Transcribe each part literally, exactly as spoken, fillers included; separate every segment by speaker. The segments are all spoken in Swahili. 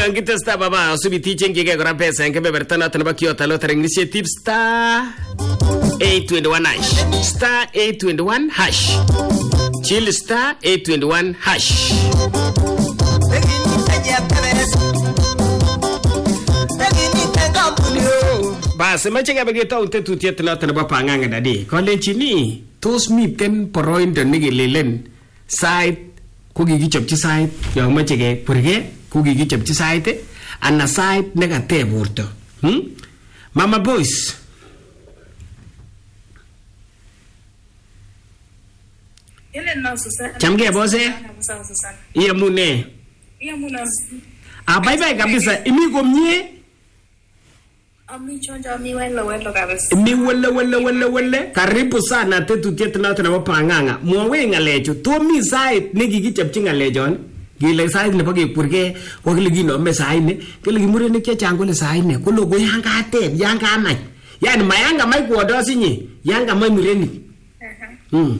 Speaker 1: Yang kita sta baba subi teaching kike kora pesa yang kebeberta na tanaba Kyoto Lottery Initiative star eight twenty-one hash star eight twenty-one hash chill star eight twenty-one hash. Bas mache ga bege taw tetu tiet na tanaba panganga dadi kolen chini tos miten poroindo nigilelen site ko gigichopchi site yang mache ge purge ko gigichopchi site ana site negate burto hm Mama Boys
Speaker 2: Ele no Susana
Speaker 1: chamge bose iya mune
Speaker 2: iya muna
Speaker 1: ah bye bye kabisa imi komnye
Speaker 2: ami chonja mi welo welo kabisa
Speaker 1: mi wele wele wele wele karibu sana tetu tiet na tanaba panganga mwawe ngalecho to mi site negigichopchi ngalejon gile site ne page purge ko gile gino me site ne gile gimure ne ke chango le site ne ko logo yanga te yanga mai yani mayanga mai ko do sinyi yanga mai mureni hmm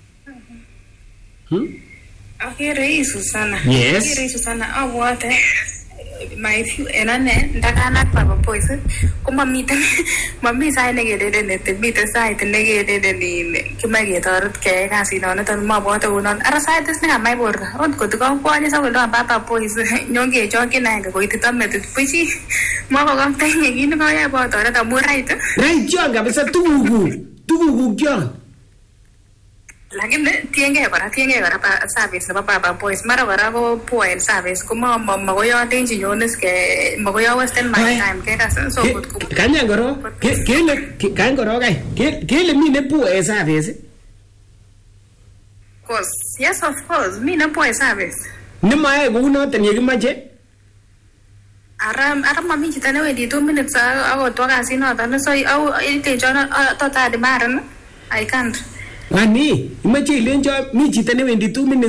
Speaker 1: hmm
Speaker 2: akire Susana
Speaker 1: yes
Speaker 2: akire Susana awate my few enane ndakana Baba Boys kuma miten mami sai ne gede ne te miten sai te ne gede ni kimage torot ke kasi no tan ma boto unon ara sai tes ne mai bor on ko to ko ani sa ko Baba Boys nyonge jo ke na ko ititam me tu pichi ma ko kam te ni ni ko ya boto ra ta mu right
Speaker 1: right jo kabisa tugu tugu jo
Speaker 2: lakini tienge kora tienge kora pa service na Baba Boys mara kora ko poel service kuma magoyo atenji yones ke magoyo western my time ke kasan so good ku
Speaker 1: kanya goro kele kan goro kai kele mi ne poel service
Speaker 2: course yes of course mi ne poel service
Speaker 1: ni mae go no ten yegi mache
Speaker 2: aram aram mami chitane wedi two minutes ago to kasi no tan so au ite jona to ta de maran I can't
Speaker 1: Wani, imache ilenjo mi chitane wendi two minutes.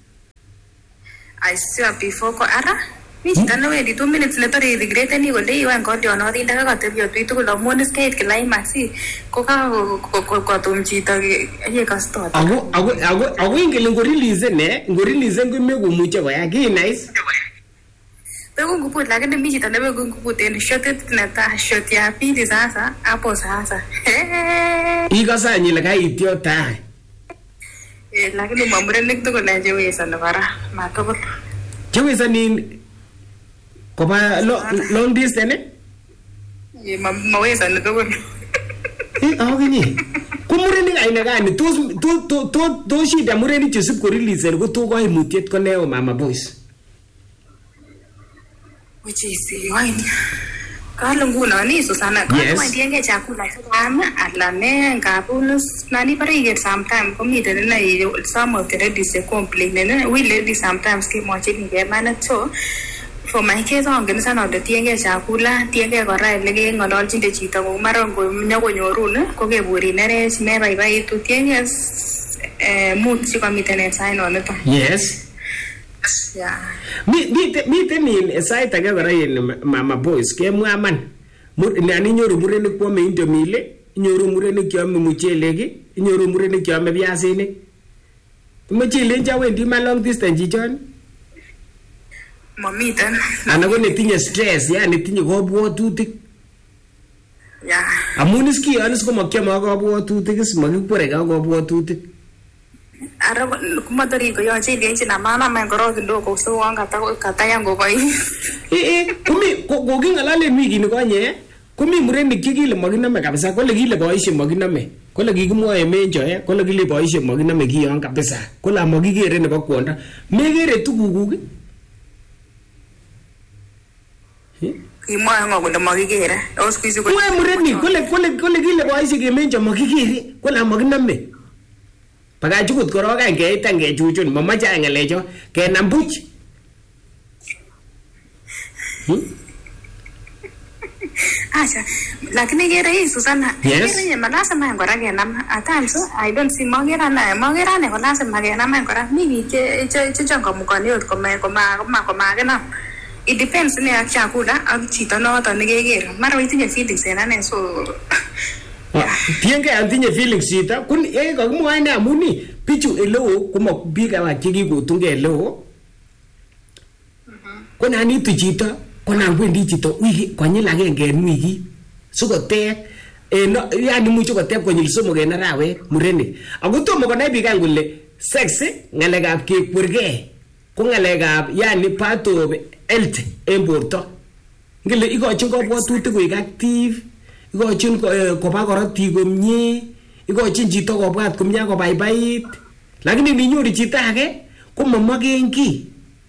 Speaker 2: I saw before ko ara mi chitane wendi two minutes le tore the great ni gole iwan ko dio no dinda ka tebio tu ko lo monis ke ke lai maxi ko ka ko ko tum chita ye ka sto
Speaker 1: ago ago ago ago ingele ngo release ne ngo release ngo me go muche ba ki nice
Speaker 2: Pego ngupu lakini mi chitane pego ngupu ten shot na ta shot ya pili sasa hapo sasa
Speaker 1: Ika sa nyile ka itio ta
Speaker 2: eh lakini mamre nek to ko na jewe sana bara matobot
Speaker 1: jewe sani ko ba long distance
Speaker 2: eh mawe sana to ko
Speaker 1: eh aho gini kumure ni aina gani to to to to shida mure ni chesip ko release ko to ko imutiet ko neo Mama Boys
Speaker 2: which is wine Kalau guna ni Susana kalau main dia ke chakula sama alane ngabunus nani pare get sometimes komi de na some of the ladies complain ne we ladies sometimes ke mo chini ke mana so for my case on gana sana de tienge chakula tienge kora lege ngolol chinde chito ko maron ko nyago nyoru ne ko ke buri ne re me bai bai tu tienge eh mood si komiten sign on to
Speaker 1: yes
Speaker 2: yeah
Speaker 1: mi mi mi tenin sai ta ga yin Mama Boys ke muaman nani nyoru murene ko me indomile nyoru murene kyo me muchelege nyoru murene kyo me biasine muchele ja wendi ma long distance jon
Speaker 2: mamitan
Speaker 1: ana ko netinye stress yani tinye kobwotutik
Speaker 2: yeah
Speaker 1: amun iski anis ko makyama kobwotutik is makikure ka kobwotutik
Speaker 2: Ara kuma dari ko yo che lenchi na mama man goro kidogo so wanga ta kata yango koi
Speaker 1: eh eh kumi ko gingalale mi gini konye kumi mureni kigile maginame kabisa kole gile boishe maginame kole gigimwoe menjo eh kole gile boishe maginame giyon kabisa kole amagigere nebo kwonda megere tuguguk eh
Speaker 2: kimwa ngo kole magigere oskizi ko
Speaker 1: we mureni kole kole kole gile boishe gemenjo magigere kole amaginame Paga chukut koroga ngeita ngechuchun mamache ngalecho kenam buch.
Speaker 2: Acha lakini gere Susana gere malasa man kora kenam at times I don't see magera na magera ne kola se magera man kora mi che che che jonga mukoni ot koma koma koma koma kenam it depends ne ak chakula ak chito no to ne gegere mara itinye feelings ena ne so
Speaker 1: Tienge antinye feelings chita kun eh kakimwae ne amuni pichu eleo kuma bika wa chiki kutunge eleo ko nan itu chito ko nan kwendi chito wiki konyil agenge en wiki sikotek en yani mucho kotep konyil somok en arawet murenik ako tomo konai biik kole sex ngalekab kekwergei ko ngalekab yani part of health en borto ngele igochin kabwatutik koik active igochin koba korotik komie igochin chito kobwat komie akobaibait lakini ninyoru chito age ko mamagen ki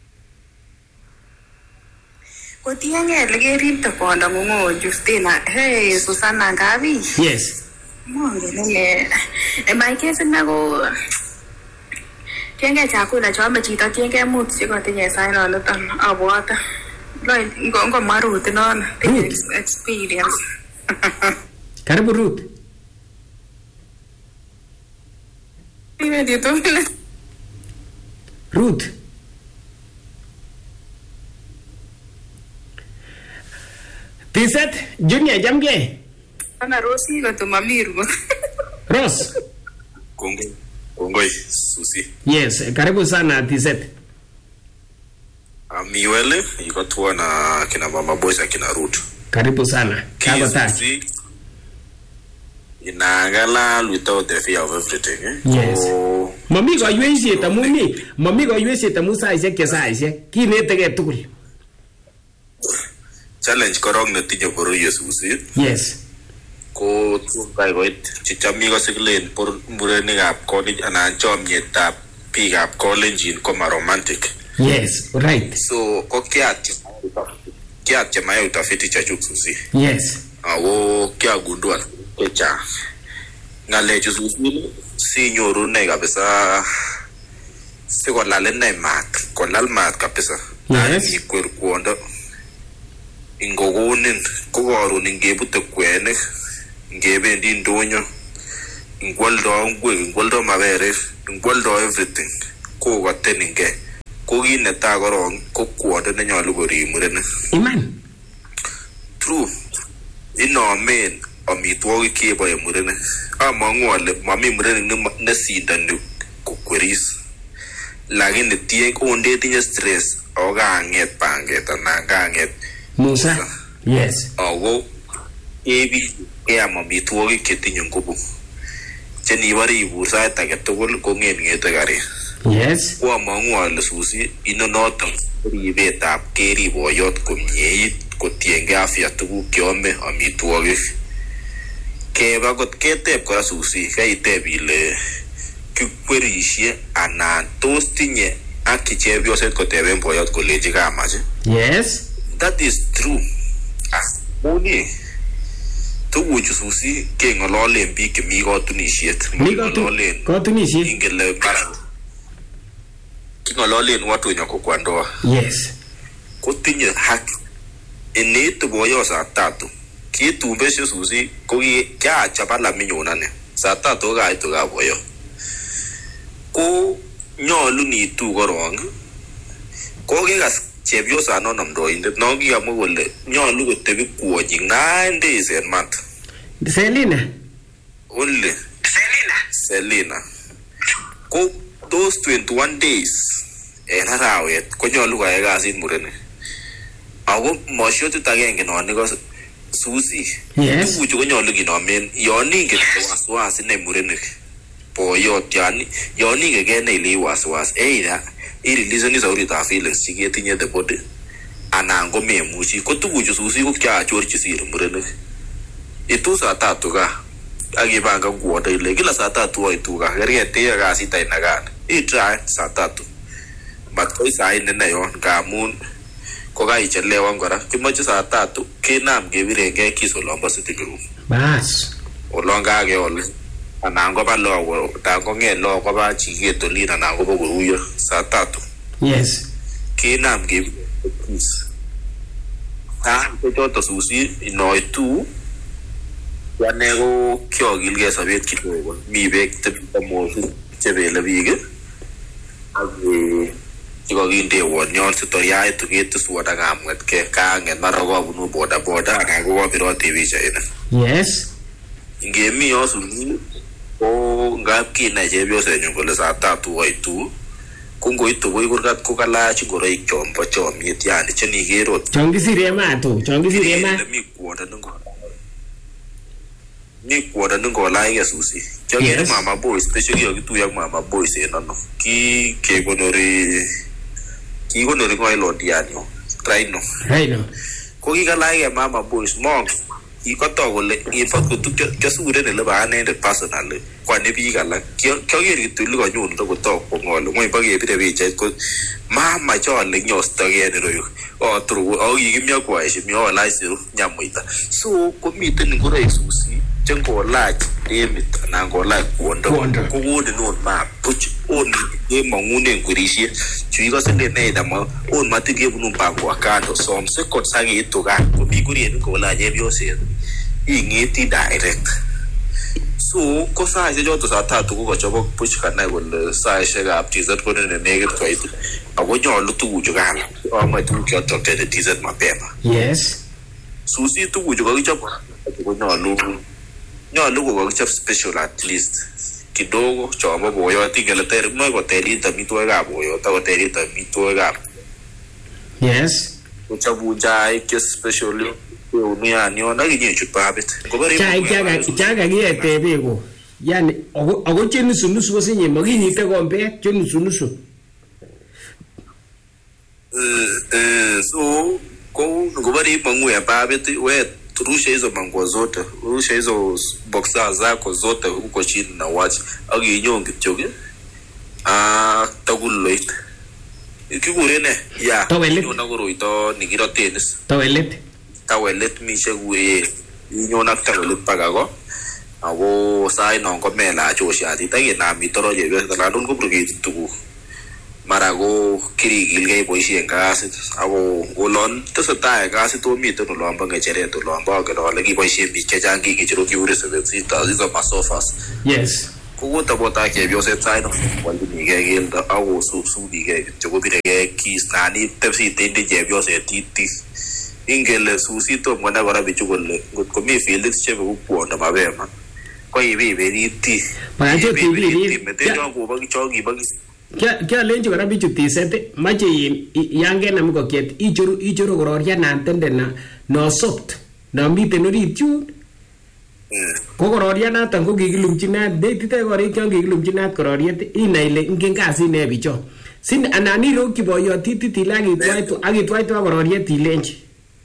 Speaker 2: kotienge legeripte kwondo ngungo Justina hey Susana Ngabi
Speaker 1: yes
Speaker 2: mongene e my case na go tienge chakula chome chito tienge mut chikotinye saino niton abwata ngo ngo marut non experience
Speaker 1: karibu Ruth
Speaker 2: Dime dito
Speaker 1: Ruth Tiset Junior jamge
Speaker 2: ana Rosi ko to mamiru
Speaker 1: Ros
Speaker 3: Kongo Kongoi Susi
Speaker 1: yes karibu sana Tiset
Speaker 3: Amiwele iko tuwa na kina mama boys akina Ruth
Speaker 1: karibu sana kaba
Speaker 3: Susi inagala without the fear of everything eh?
Speaker 1: Yes oh, mami ko yweshi ta mumi mami ko yweshi ta musa ise ke sa ise kinetege tugul
Speaker 3: challenge korong netinye boroye Susi
Speaker 1: yes
Speaker 3: ko tukai koit chichami ko siglen por murenikab college anan chomyetab biikab college ko ma romantic
Speaker 1: yes right
Speaker 3: so ko kiat kiat chema utafiti cha Susi
Speaker 1: yes
Speaker 3: awo kiagundua kecha ngalechu Susi si nyoru ne kabisa si kolal ne mat kolal mat kabisa
Speaker 1: yes
Speaker 3: ikwer kwondo ingogonin ko karon ingebute kwenik ngebendi ndonyo ingwaldo ngwek ingwaldo mabere ingwaldo everything ko gateninge ko kineta korong ko kwondo nenyolu korib murenik
Speaker 1: iman
Speaker 3: true inomen amitwogik keboe murenik amangu ale mami murenik nesindoni kokweris lakini tie konde tinye stress o kanget panget anan kanget
Speaker 1: Musa yes
Speaker 3: ago ebi keam amitwogik chetinye nguvu chenibore ibur sait age tugul konget ngete karit
Speaker 1: yes
Speaker 3: ko amangu ale Susi inonoton ribetab keriboyot komyeit kotienge afya tuguk kiome amitwogik keba kot keteb kora Susi kaiteb ile kikwerishe anan tos tinye ak kichepyoset koteben boyot kolechi kamach
Speaker 1: yes
Speaker 3: that is true moni tuguchu Susi kengololen biik chemi kotunishet
Speaker 1: ngololen kotunishet
Speaker 3: ingele bara kingololen watu wenye kwa ndoa
Speaker 1: yes
Speaker 3: kotinye haki enetu boyo saa tatu kitumbeshe Susi ko kiachapa la minyonane saa tatu kaitu ka boyo ko nyolu nitu korong ko kikas chepyosa no namdoindet no kiamwa kole nyolu kotebi kwonyi nine days a month
Speaker 1: Selina
Speaker 3: only Selina Selina ko those twenty-one days en arawet ko nyolu koyai kasit murenik ako moshotit agenge non ko Susi
Speaker 1: yes
Speaker 3: tuguchu ko nyolu kinomen yon ingen waswasi ne murenik boyot yani yon ingen ke ne ile waswas either irelease saurit feelings chiketinye the body anan ko memuchi ko tuguchu Susi ko kiachorchi sir murenik itu saa tatu ka akipanga kuondo ile kila saa tatu waitu ka kergete kasit aina gani itry saa tatu matoi saa nne na yon kamun ko kaichelewan kora kimoche saa tatu kinam kebirenge kiso lombo sitting room
Speaker 1: bas
Speaker 3: olonga ke ole anan ko ba logo tango nge logo ba chigeto lina na ko boguyo saa tatu
Speaker 1: yes
Speaker 3: kinam ke kiso ta ko toto Susi inoitu yanego kyogilge sabet kidogo mi bek temo chebele bige age Iko kinde wonyon sitoria itu gitu suara ngamwet ke kangen marago bunu boda boda ana go biro T V chaina
Speaker 1: yes
Speaker 3: ngemi yosu o ngap kina jebyo senyo kole saa tatu waitu Kongoito koy kurgat ko kalach ngoroik chombo chomiet yani chenikerot.
Speaker 1: Chongisire mato, chongisire ma.
Speaker 3: Mi kwoda ngo. Mi kwoda ngo laike susi. Kyogere mama boy especially yokituya mama boys enono. Ki kekonori ki konori ko ilo dianyo. Try no.
Speaker 1: Right no.
Speaker 3: Ko kikalaike mama boys mom. Ikoto kole in fact ko tuk kesure ne le ba ne personal kwa ne bi kala kyoger kitu le konyon to kotok ko ngol ngoi ba ke pire picha ko mama cho le nyosto ge ne ro o tru o yimya kwa shi mi o la siru nyamuita so ko miten ngoro exusi jengo la demit na ngola kondo ko wode no ma puch on e mangune ngurishie chuiga sende ne da ma on matige bunu pa kwa kando so mse ko sagi itoga ko bi kuri en ko la je biose ingeti direct so ko sa je joto sa ta tu ko chobo puch kana go sa she ga aptizat ko ne ne ko itu ago nyo lu tu ju ga o ma tu ko to te tizat ma pema
Speaker 1: yes
Speaker 3: susi tu ju ga chobo ko nyo lu nyo lu ko chop special at least kidogo chobo boyo tingela ter mo ko teri ta mi to ga boyo ta ko teri ta mi to ga
Speaker 1: yes
Speaker 3: ko chabu jai ke special unia niona ginye chupabet
Speaker 1: chai chaga chaga gie tebego yani ogo ogo chenu sunu so sinye magini te gombe chenu sunu so
Speaker 3: eh eh so ko ngobari mangu ya babet we turusha hizo mango zote turusha hizo boxer zako zote huko chini na watch agi nyongi choge ah taguloit ikigurene ya niona goroito nigiro tennis
Speaker 1: tawelet
Speaker 3: tawelet mi sheguye inyona tawelet pagago ago sai non ko mela chosha ti tagi na mi toro je be la dun ko burgi tugu marago kirigil gai boisie gas ago golon to sata gas to mi to lo amba ngechere to lo amba ke lo lagi boisie mi che jangi ki chiro ki ure se si ta izo masofas
Speaker 1: yes
Speaker 3: ko ta bota ke bio se sai no wali mi ge gel da ago su su di ge to bire ge ki stani tepsi tende je bio se ti ti ingele susito mwana gora bichugole ko mi Felix cheve uponda mabema ko ibi beriti
Speaker 1: pa jo ti bi
Speaker 3: metejo ko ba chogi ba
Speaker 1: kya kya lenjo gora bichu ti sete mache yange na mko ket ichuru ichuru gororia na tende na no soft na mite no ritu ko gororia na tango gigilumchina de ti te gori kyo gigilumchina gororia ina ile ingen kasi ne bicho sin anani ro kiboyo ti ti tilangi twaitu agi twaitu gororia ti lenji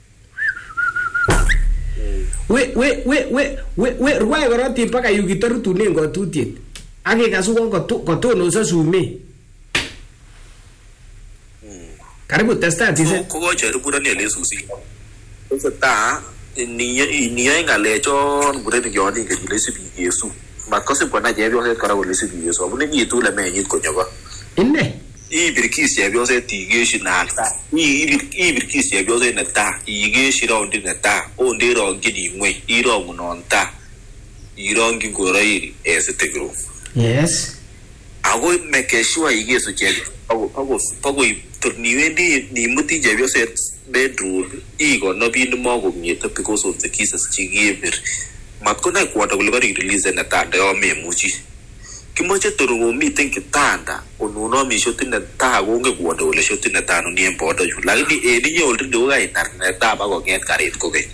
Speaker 1: we we we we we we ruai goroti paka yugitoru tunengo tutit age kasuko ko ko tono sa sume karibu testa tise
Speaker 3: ko ko cheru pura ne le susi so ta ni ni ngale cho bure ni yoni ke le sibi yesu ma ko se kona je bio se kara le sibi yesu abune ni tu le me ni ko nyoba
Speaker 1: inne
Speaker 3: i birkisi ya bio se tige shi na ta i i birkisi ya bio se na ta i ge shi ro ndi na ta o ndi ro ngidi mwe i ro mu non ta i ro ngi gora i ese te gro
Speaker 1: yes
Speaker 3: ago me ke shwa i ge so je ago ago ago i to ni wendi ni muti je bio se bedroom i go no bi no go mi to because of the kisses chi giver mat ko na ko ta go le bari release na ta de o me muchi kimoche toro miten kitanda onuno mi shotina ta gonge kuodo ole shotina ta no niem podo ju lakini e ni yol ndo ga internet ta ba go get karit ko ge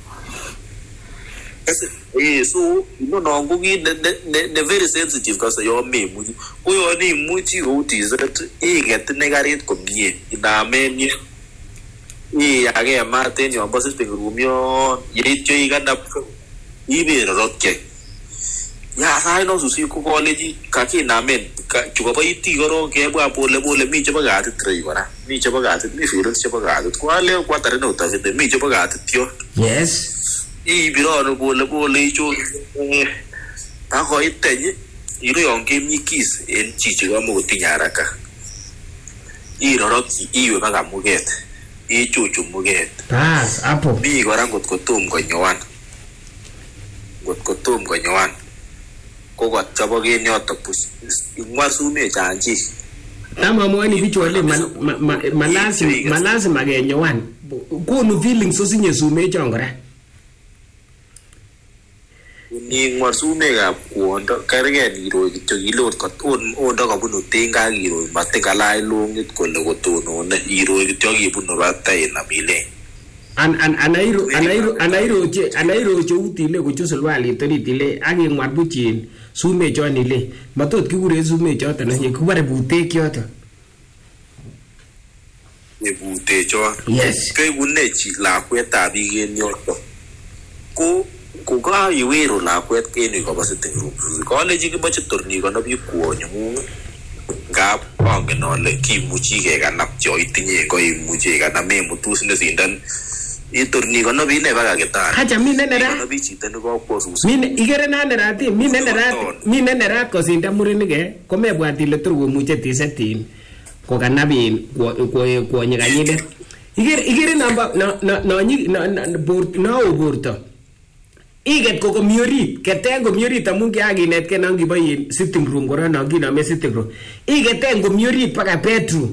Speaker 3: ese e so no no go gi the very sensitive because yo me mu ko yo ni mu ti o ti zat e get ne karit ko bie ina men ni ni ya ge ma te ni ombo se rumio ye choi ga na ibe rokke ya sai no susi ko college ka ki na men ka chuba ba iti goro ke bwa pole pole mi chaba ga ti tre bara mi chaba ga ti mi firu chaba ga ti ko ale ko tare no ta de mi chaba ga ti tio
Speaker 1: yes
Speaker 3: i biro no pole pole chu ta ko ite ni iro yon ke mi kis en chi chi ga mo ti nyara ka i ro ro ki i we ba ga muget i chu chu muget
Speaker 1: pas apo
Speaker 3: mi gora ngot ko tum ko nyowan ngot ko tum ko nyowan ko ko chabo ge nyoto pus ingwa sume chanji
Speaker 1: tama mwani bicho le malasi malasi magenyo wan ko no feeling so sinye sume chongora
Speaker 3: Ningwar sumekab kwondo kerge niro kityo kilot koton ondo kabunu tenga kiro matekalai longit kole kotonone iro kityo kibunu batai na mile
Speaker 1: an an anairo anairo anairo che anairo che utile kuchu sulwali toritile akingwar buchin sume chonile matot kikure sume choto na kubare butek yoto
Speaker 3: ne butek cho
Speaker 1: yes
Speaker 3: kai bunne chi lakwetab bigen yoto ko ko ga yiwero lakwet kene ko basite group ko le ji kiboche torni ko no bi kwonyo ngap angen ole kimuchi ke kanap jo itinye ko imuchi kanap me mutus ne sindan itorni ko no bi ne baga getar
Speaker 1: hacha mine nera
Speaker 3: no bi chiten ko posus
Speaker 1: mine igere na nerati mine nerat mine nerat ko sinda murinige ko mebwati le turgo muche tisetin ko kanabin ko ko ko nyiganyide igere igere namba no no no burt no burto iget ko komiorit keten komiorit amun kiakinet ke nang kiboyin sitting room kora nang kiname sitting room igeten komiorit paka bedroom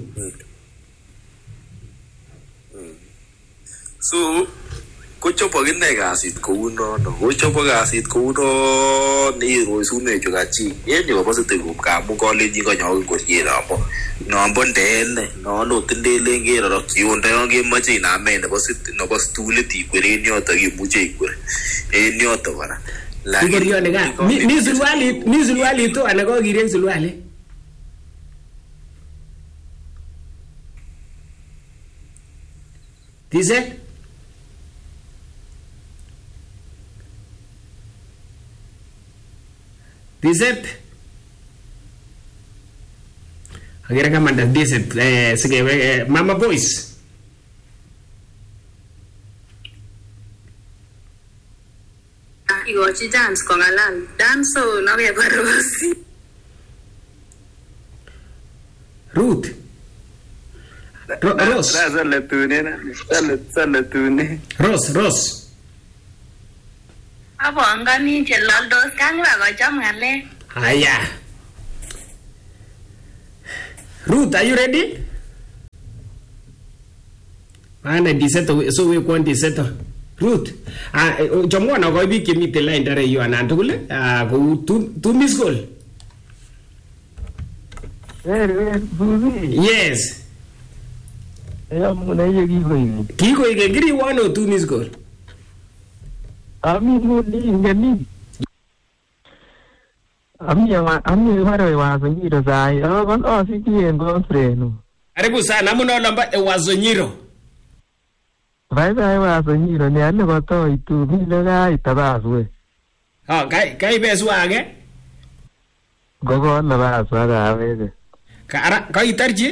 Speaker 3: so ko chopo gine kasit kou nono ko chopo kasit kou no ni roisume chukachi yenye ko sitting room ka mu college ko nyawo ko yera hapo nombo ndene nono tindele ngero ro kionda yonge mache iname nebo sit nebo stool ti kwere nyoto kimuche ikwere e nyoto bana
Speaker 1: la igeriyo ne ga ni sulwali ni sulwali to anako girek sulwali dice dice agera kama nda dice eh sige eh, mama boys
Speaker 2: igochi dance kongalal dance so no be barosi
Speaker 1: Ruth Ro Ros
Speaker 4: Sale tune na sale sale tune
Speaker 1: Ros Ros
Speaker 2: abo angani chelaldos kangwa ko cham ngale
Speaker 1: aya Ruth, are you ready? Ana diseto so we kwon diseto Ruth ah jomwana ko bi kimi te line dare yo anan tugule ah go tu tu miss goal
Speaker 4: Eh buzi
Speaker 1: yes
Speaker 4: ya muna yegi goyi
Speaker 1: kiko ige giri one or two miss goal
Speaker 4: ami muli ngani ami ya ami wale wazo nyiro sai ah kon osiki ngo freno
Speaker 1: karibu sana muno lamba e wazo nyiro
Speaker 4: vai vai wazo nyiro ni ale bato itu mile ga itabazwe
Speaker 1: ha kai kai besu age
Speaker 4: gogo la bazwa ga wege
Speaker 1: kara kai tarji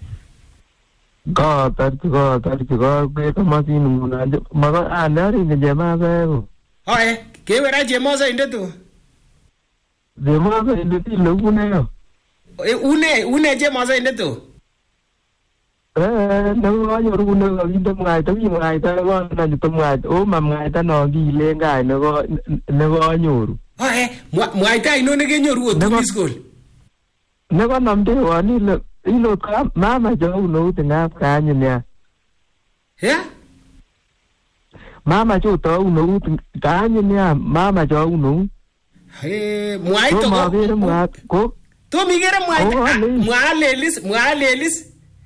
Speaker 4: go tarji go tarji go be kama sinu na maga anari ni jema bego
Speaker 1: oe kewera jemoza indetu
Speaker 4: jema indetu lugune yo
Speaker 1: e une une jemoza indetu
Speaker 4: eh no ayo rugune ga inde ngai to bi ngai ta go na ju to ngai o mam ngai ta no gi le ngai no go no go anyoru
Speaker 1: oe mwaita ino ne genyoru otu school
Speaker 4: ne go namde wani le ilo ka mama jo no tinga ka nynya
Speaker 1: ya
Speaker 4: mama jo to no ka nynya mama jo no
Speaker 1: he mwaito
Speaker 4: go ko
Speaker 1: to migere mwaita mwalelis mwalelis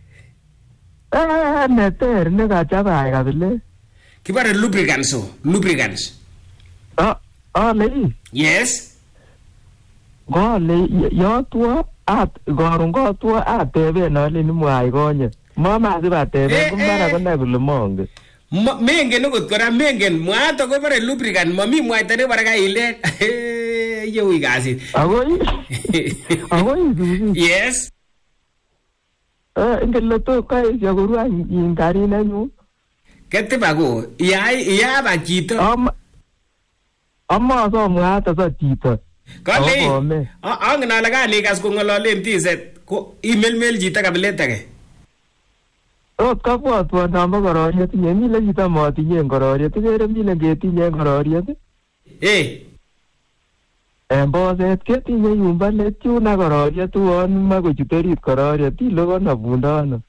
Speaker 4: eh ne ter ne ga chaba ga bile
Speaker 1: kibare lubricants so lubricants
Speaker 4: ah ah le
Speaker 1: yes
Speaker 4: go le yo to at gorun go to at tebe no le ni mwai gonye mama si ba tebe kumbara kona bile monge
Speaker 1: mengen okot kora mengen mwato ko bare lubricant mami mwaita ne bara ka ile ye wi gasit
Speaker 4: agoi agoi
Speaker 1: yes
Speaker 4: eh ingelo to kai ya gorua ingari na nyu
Speaker 1: kete bago ya ya ba chito
Speaker 4: am amma so mwata so chito
Speaker 1: kale ang na laga ni gas ko ngololen tiset ko email mail jita kabileta ke
Speaker 4: ot ka po to namba gororiet ye mi le jita mo ti ye gororiet ke mi le geti ye gororiet
Speaker 1: eh
Speaker 4: embo se ke ti ye yumba le tu na gororiet tu on ma go chiterit gororiet ti lo na bundana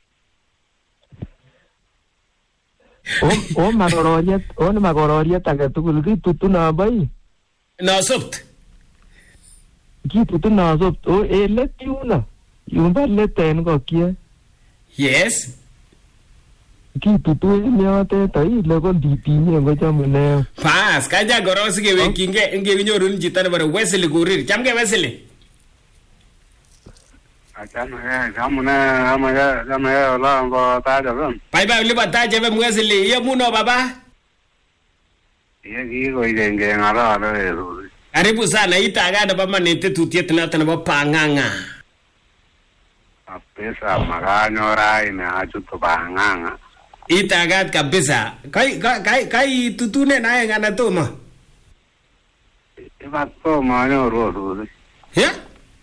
Speaker 4: o o ma gororiet on ma gororiet age tu ki tu tu na bai
Speaker 1: Nasopt.
Speaker 4: Kitutu nasopt. O e let yuna. Yumba let en ngokie.
Speaker 1: Yes.
Speaker 4: Kitutu en yote ta ile ko nditinye ngochame ne.
Speaker 1: Pas kaja gorosi ke wekinge ngenyorun chito nebo Wesley Kurir. Chamge Wesley.
Speaker 5: Achana kamuna amaya amaya la ngo ta jaben.
Speaker 1: Bye bye liba ta jaben Wesley. Ye muno baba.
Speaker 5: Ye gi ko idenge ngara ale.
Speaker 1: Karibu sana itaga na baba nete tutiet na tana panganga.
Speaker 5: Pesa maganyo rai na achuto panganga.
Speaker 1: Itaga kabisa. Kai kai kai tutune naye ngana toma.
Speaker 5: Iba to manyo rosu.
Speaker 1: Yeah?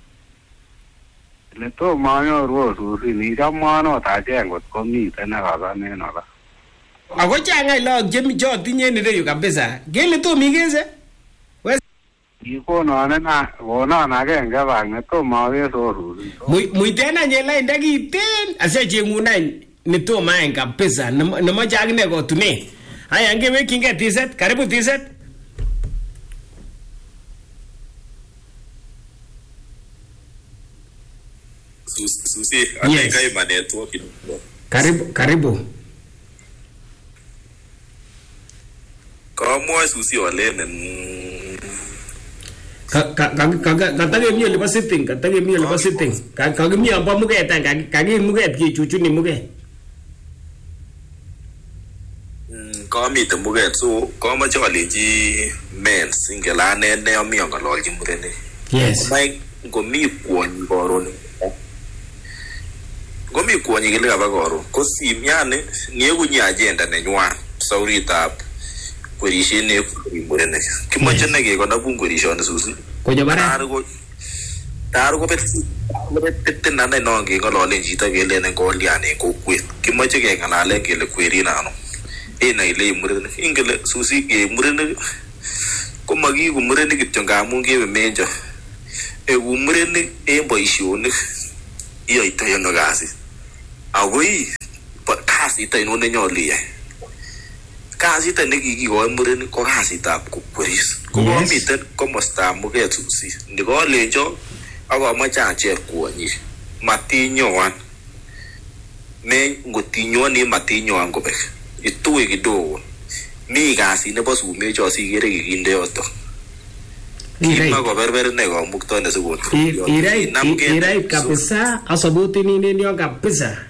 Speaker 5: Le to manyo rosu ni jamano ta jengo komi tena kaza neno la.
Speaker 1: Ako changa lo jemi jo tinye ni reyo kabisa. Gele to migeze? Wes
Speaker 5: Iko no na wona na genga bang ne to mawe rosu.
Speaker 1: Muy muy tena nyela ndagi ten ase chenguna ni to maen kabisa. Na moja agne go tune. Haya ngewe kinga tiset, karibu tiset.
Speaker 3: Susi, ati kai ma network kidogo.
Speaker 1: Karibu, karibu.
Speaker 3: Kama Susi wale na
Speaker 1: Katage mio liba sitting, katage mio liba sitting. Kage mio amba muget, kage muget ki chuchu ni muget.
Speaker 3: Kama mi te muget so kama chawali ji men singela ne ne mi anga lo ji murene.
Speaker 1: Yes.
Speaker 3: Mai gomi kuon boroni. Gomi kuonyi gile kaba goro ko sim yani niegu nya agenda ne nywa sauri tap kwerishe ne murene kimoche ne ge kona bungurisho ne susi
Speaker 1: ko jabara
Speaker 3: targo targo pet pet na ne no ge ngolo le jita ge le ne ko liane ko kwet kimoche ge ngana le ge le kweri na no e na ile murene ingele susi ge murene ko magi ku murene kitonga munge be menjo e ku murene e boishone iyo itayo no gasi awoi kasi ita ino ne nyoli eh kasi ita ne gigi go mureni ko kasi ta ku puris ko go miten como sta muge tusi ni go lejo ago ma cha che ku ni matinyo wan ne ngotinyo ni matinyo ango be itu gido mi kasi ne bosu me jo si gere ginde oto Kima go berber ne go mukto ne sugo
Speaker 1: irai irai kabisa asabuti ni ni yo kabisa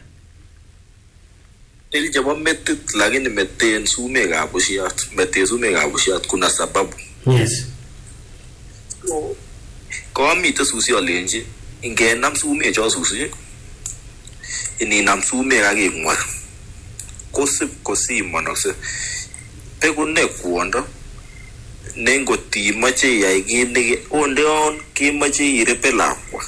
Speaker 3: Eli jabo metit lakini meten sume ga bushiat mete sume ga bushiat kuna sababu
Speaker 1: yes
Speaker 3: ko mi to susi olenji inge nam sume jo susi ini nam sume ga ge ngwa ko sip ko si monose pe kunne kuondo nengo ti mache ya gine onde on ki mache irepela kwa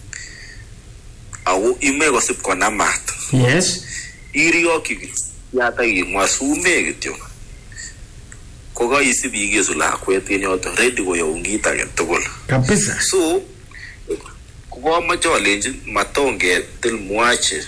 Speaker 3: au ime go sip kona mat
Speaker 1: yes
Speaker 3: irio ki ya ta gi masume gityo ko ga isi bi ge sula kwete nyoto ready go yo ngita ge togol
Speaker 1: kabisa
Speaker 3: so ko ma challenge matonge tel muache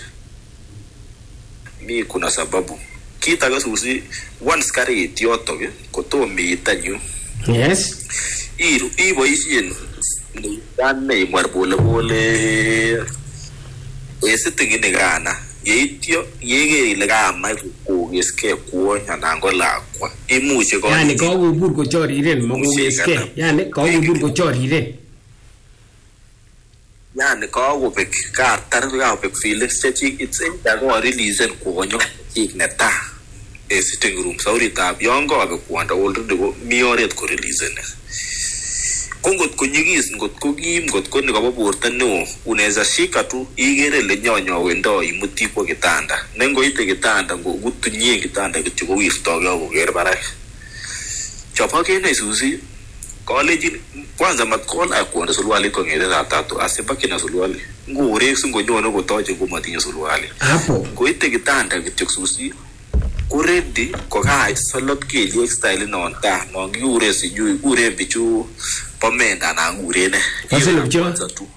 Speaker 3: mi kuna sababu kita ga susi once kare tioto ge ko to mi tanyu
Speaker 1: yes
Speaker 3: iru ibo isien ni dan nei mar bole bole ese tingine gana yeitio yege ile gama ku geske ku nyanango la kwa imuche ko
Speaker 1: yani ko gubur ko choriren mo geske yani ko gubur ko choriren
Speaker 3: yani ko go pek ka tar ga pek felix chechi it's in da go release ku gonyo ik neta e sitting room sauri ta biongo ga ku anda already go mioret ko release ne kongot ko nyigis ngot ko gim ngot ko ni ka borta no unaweza shika tu igere le nyonyo wendo imuti ko kitanda nengo ite kitanda ngo gutunye kitanda kitiko wifto ga go ger barak chapa ke ne susi college kwanza matkola ko sulwali ko ngere na tatu asibaki na sulwali ngure singo nyono go toje ko matinyo sulwali
Speaker 1: hapo
Speaker 3: ko ite kitanda kitiko susi kuredi ko ga salot ke li style no ta no ngure si ju ure bichu pomenda na ngure ne
Speaker 1: paselo bjo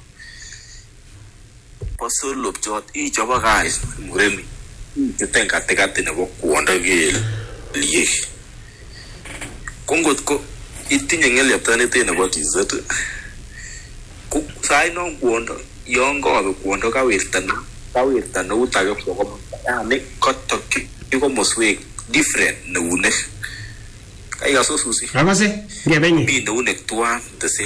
Speaker 3: paselo bjo i joba guys ngure mi tenga tega tene bo kuonda ge li kongot ko itinye ngelyepta nete nebo tizet ku sai no kwondo yon ko kwondo kawirtan kawirtan eut age ko yani kotok komoswek different neunek kai gaso susi
Speaker 1: Amase ngebenye
Speaker 3: mi neunek tuan tese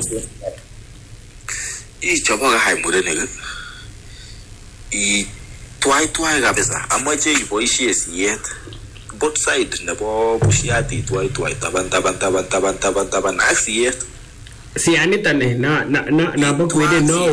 Speaker 3: i chobo ga hay murenek i twai twai kabisa amache iboisie siyet both side nebo bushiati twai twai taban taban taban taban taban taban asiyet
Speaker 1: si anita ne na na na na bokwede no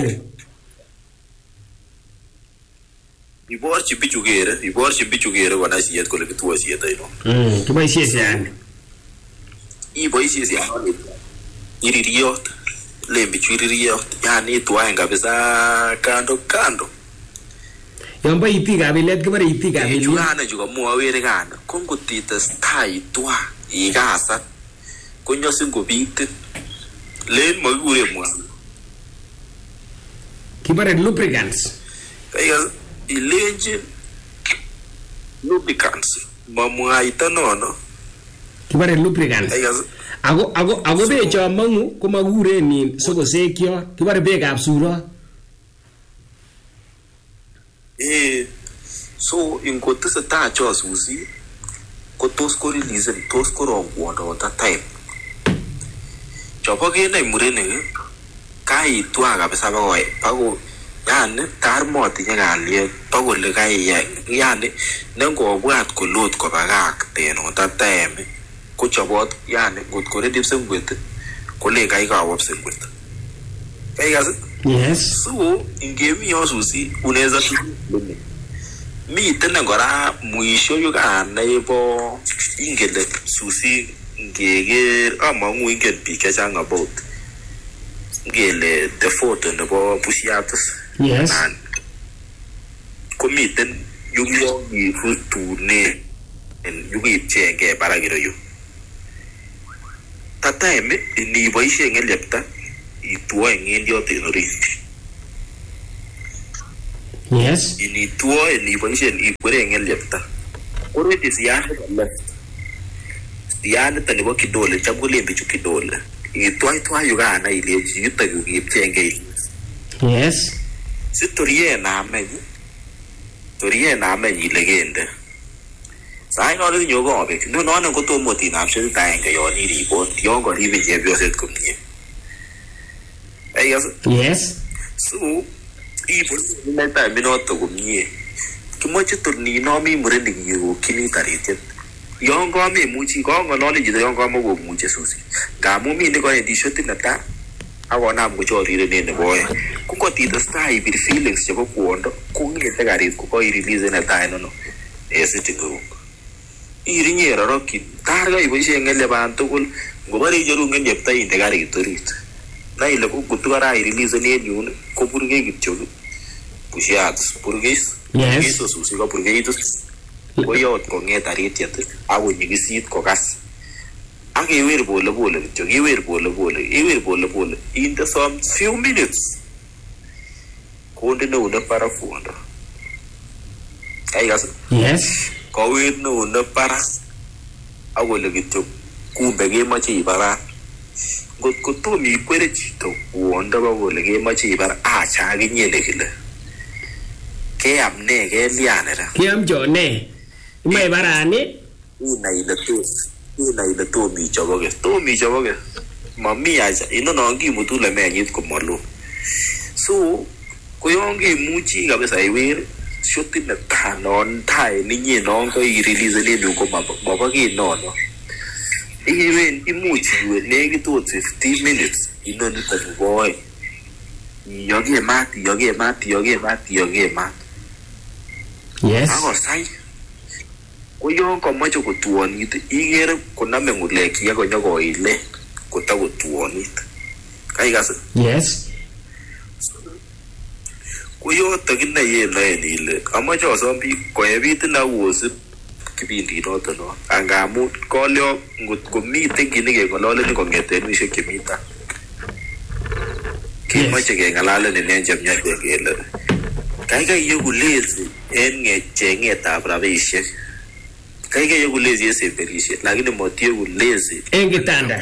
Speaker 3: iborchi bichugere iborchi bichugere wana siyet kole kitwa siyet ayno
Speaker 1: mm kiboisie siyan
Speaker 3: iboisie siyan iririot le bichuririot yani twai kabisa kando kando
Speaker 1: yombo itik abilet kibare itik abilet
Speaker 3: juana juga muawere kana kongotita style twa igasa konyosin kobit len magure mwa
Speaker 1: kibare lubricants
Speaker 3: kaya ilenje lubricants mamwa itanono
Speaker 1: kibare lubricants
Speaker 3: kaya
Speaker 1: ago ago ago be cho mangu ko magure ni sokosekyo kibare bekab suro
Speaker 3: eh so ingotisa ta cho susi ko tos ko release tos ko rongwondo ta time chopo ke nei murene kai twa kabisa bago bago yani tar moti nyagalie bago le kai yani nengo bwat ko lot ko bagak teno ta time ko chobot yani got ko ready sengwet ko le kai ka wop sengwet kai gas
Speaker 1: yes
Speaker 3: so ingemi yo susi unaweza mi tena ngora mwisho yo kana ibo ingele susi ngege amangu ingel pika changa about ngele the photo nebo pushiatus
Speaker 1: yes
Speaker 3: komiten yugo ni futu ne en yugo chenge baragiro yo tata eme ni boishe ngelepta ituwa ngendio tenori
Speaker 1: yes
Speaker 3: ini tuwa ni boishe ni kwere ngelepta korete siyane left siyane tani bo kidole chambule mbichu kidole itwa itwa yugana ile yuta yugipchenge
Speaker 1: yes
Speaker 3: sitorie na amenyi torie na amenyi legende sai no ni nyogo obe no no no ko to moti na apse ta enge yo ni report yo go ribe je bio set kumnie ai yes
Speaker 1: yes
Speaker 3: so ibo ni ta minuto kumnie kimoche to ni no mi murende yo kini tarite yo go me muchi go go no le je yo go mo go muche susi ga mu mi ni go edisho tinata awona mujorire nene boy kuko tita style bir feelings chebo kuondo kungete garit kuko i release na taino no esitingo irinyero roki targa iboishe ngele bantugul ngobari jeru ngene yepta inde garit torit na ile kugutugara i release ne nyun ko burge gitcho pushiat burgis
Speaker 1: yes
Speaker 3: eso susi ko burge itu koyot ko ngeta ritiat awo nyigisit ko gas ake wer bole bole kityo iwer bole bole iwer bole bole in the some few minutes konde no na para fundo ai gas
Speaker 1: yes
Speaker 3: ko wer no na para awole kityo kumbe ge machi ibara got ko to mi kwere chito wonda ba bole ge machi ibara a cha gi nyele kile ke amne ge lianera
Speaker 1: kiam jone mai barani
Speaker 3: ina ile tu ina ile to mi choboge to mi choboge mami aja ino nongi mutule menyit komolo so koyongi muchi kabisa iwer shoti na tanon tai ninyi nongo i release le nduko mabo ki nono iwen imuchi we negi to fifteen minutes ino nita boy yoge mati yoge mati yoge mati yoge mati
Speaker 1: yes
Speaker 3: ako sai koyon komoche kotuonit igere koname nguleki yako nyoko ile kotakotuonit kai gas
Speaker 1: yes
Speaker 3: koyo tagina ye na ile amache osombi koyebit na wosip kibindi noto no angamu kolyo ngot komite kini ke ngolole ni kongeten wishek chemita kimache ke ngalale ne nenjem nyake kele kai kai yo kulezi en ngechengetab rabishek Kai ke yoku lazy semberishe lakini motie ku lazy
Speaker 1: en kitanda.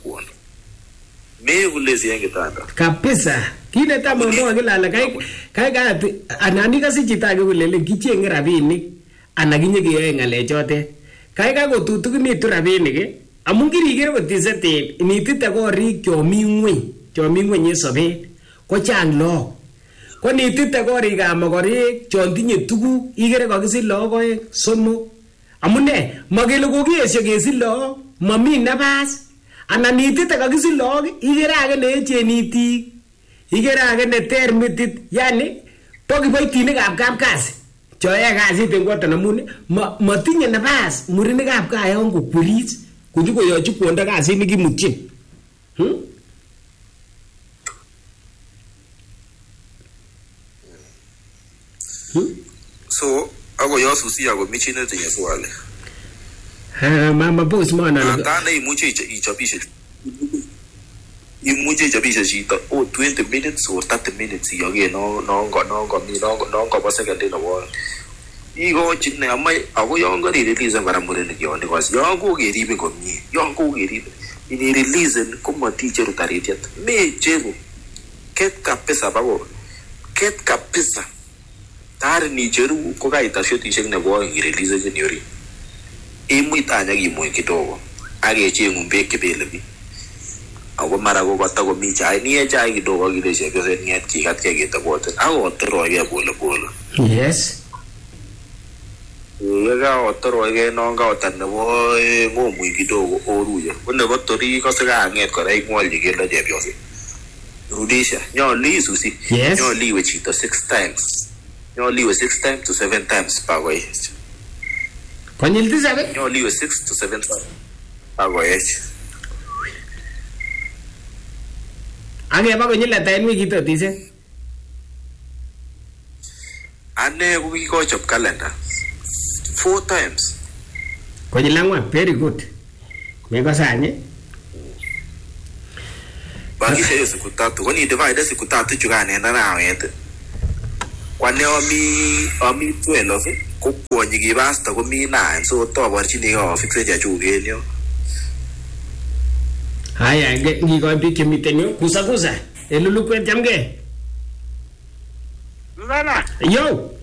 Speaker 3: Me yoku lazy en kitanda.
Speaker 1: Kabisa. Kile ta mambo ngilala kai kai ka anani kasi chita ke kulele kichenge rabinik ana kinye ke ngale chote. Kai ka ko tutukinitu rabinik amun kirikere kotisete nitite korik chomi ngweny chomi ngweny sobet ko chang lok ko nitite korik ab mokorek chon tinye tuguk igere kakisich lok oeng somok amune makele kokiesyo kesich lok mami nafas ana nitite kakisich lok igere age neechen itik igere age neter mitit yani po kiboitinik ab kapkasi choya kasit en koton amun matinye nafas murenik ab gaa yon kokweris kunju koyochi kwondo kasit nekimutyin. Hmm? Hmm?
Speaker 3: So, ako yosusi ako michine tinye swali.
Speaker 1: Ha, mama boss mwana.
Speaker 3: Ata na imuche ichapishe. Imuche ichapishe chito oh twenty minutes or thirty minutes yoge no no no no mi no no ko pa second in the world. Igo chine amai ako yon go release ngara murenik yon because yon ko geribe komie. Yon ko geribe. Ini release ko matiche rutaritiet. Me chego. Ket kapesa babo. Ket kapesa. Tare ni cheru ko kaita shoti shek ne go release je nyori. Imuitanya gimoy kidogo. Age chengu mbeke belebi. Ako mara ko bata ko mi chai ni chai kidogo kile sheke se ni ati katke kita bote. Ako otro ya bolo bolo.
Speaker 1: Yes.
Speaker 3: Yega otro ge no ga otan bo ngo muy kidogo oruya. Wonde botori ko se ga nget ko rai ngol je gelo je biosi. Rudisha, nyo li susi.
Speaker 1: Yes.
Speaker 3: Nyo li we chito six times. Nyo li we six times to seven times pa go yes.
Speaker 1: Konyil tisabe?
Speaker 3: Nyo li we six to seven times pa go yes.
Speaker 1: Age ba konyil ata en wikit otise?
Speaker 3: Ane ko ko chop calendar four times.
Speaker 1: Konyil angwan, very good. Meko sanye?
Speaker 3: Bagi saya siku tatu, ko ni divide siku tatu juga nenda na awete. Kwane omi omi twelve ko kwonyi gi basta ko mi nine so to borchini ko fixe ja chugen yo.
Speaker 1: Haya ngi ko bi kemiten yo kusa kusa elulu kwet jamge.
Speaker 5: Lana.
Speaker 1: Yo.